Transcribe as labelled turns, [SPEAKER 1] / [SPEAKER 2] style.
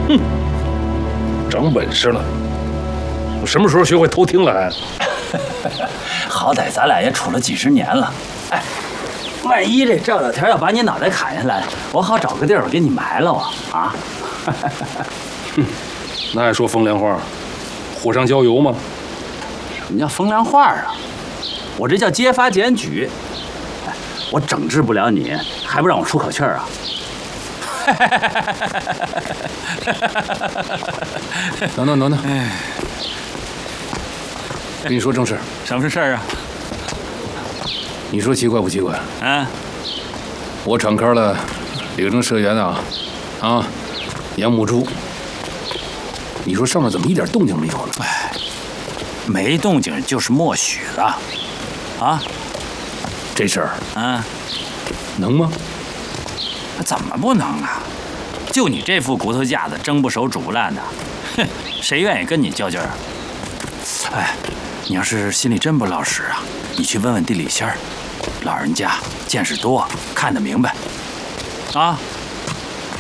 [SPEAKER 1] 哼，长本事了。我什么时候学会偷听了还？
[SPEAKER 2] 好歹咱俩也处了几十年了。哎，万一这赵小田要把你脑袋砍下来，我好找个地儿给你埋了啊！啊！
[SPEAKER 1] 哼，那还说风凉话，火上浇油吗？
[SPEAKER 2] 什么叫风凉话啊？我这叫揭发检举。哎，我整治不了你，还不让我出口气儿啊？
[SPEAKER 1] 等，跟你说正事。
[SPEAKER 2] 什么事儿啊？
[SPEAKER 1] 你说奇怪不奇怪？
[SPEAKER 2] 啊，
[SPEAKER 1] 我敞开了领政社员啊，杨木珠。你说上面怎么一点动静没有呢？
[SPEAKER 2] 哎，没动静就是默许了，啊？
[SPEAKER 1] 这事儿
[SPEAKER 2] 啊，
[SPEAKER 1] 能吗？
[SPEAKER 2] 怎么不能啊？就你这副骨头架子，蒸不熟煮不烂的，哼，谁愿意跟你较劲儿？哎，你要是心里真不老实啊，你去问问地理仙儿，老人家见识多，看得明白，啊。